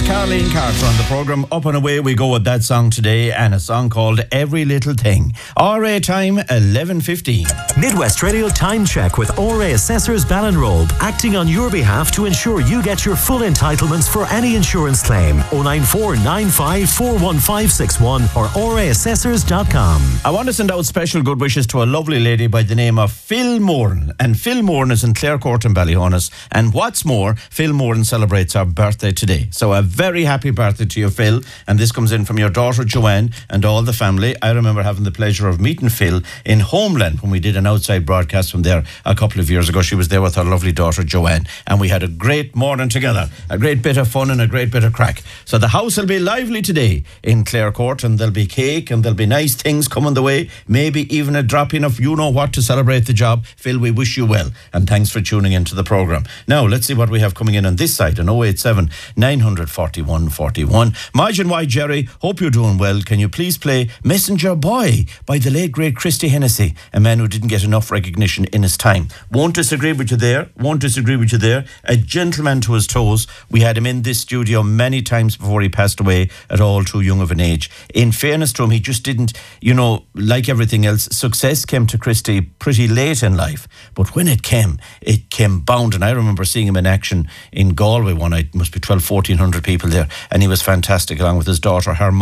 Carleen Carter on the programme. Up and away we go with that song today, and a song called Every Little Thing. RA time 11:15. Midwest Radio Time Check with RA Assessors Ballinrobe, acting on your behalf to ensure you get your full entitlements for any insurance claim. 094 95 41561 or raassessors.com. I want to send out special good wishes to a lovely lady by the name of Phil Moran. And Phil Moran is in Clare Court in Ballyhonus. And what's more, Phil Moran celebrates our birthday today. So a very happy birthday to you, Phil. And this comes in from your daughter Joanne and all the family. I remember having the pleasure of meeting Phil in Homeland when we did an outside broadcast from there a couple of years ago. She was there with her lovely daughter Joanne, and we had a great morning together, a great bit of fun and a great bit of crack. So the house will be lively today in Clare Court, and there'll be cake and there'll be nice things coming the way, maybe even a drop-in of you know what to celebrate the job. Phil, we wish you well, and thanks for tuning into the programme. Now let's see what we have coming in on this side on 087 941 41. Margin White Jerry, hope you're doing well. Can you please play Messenger Boy by the late great Christy Hennessy, a man who didn't get enough recognition in his time. Won't disagree with you there. A gentleman to his toes. We had him in this studio many times before he passed away at all too young of an age. In fairness to him, he just didn't, like everything else, success came to Christy pretty late in life. But when it came bounding. I remember seeing him in action in Galway one night. Must be 1,200-1,400 people there, and he was fantastic along with his daughter, her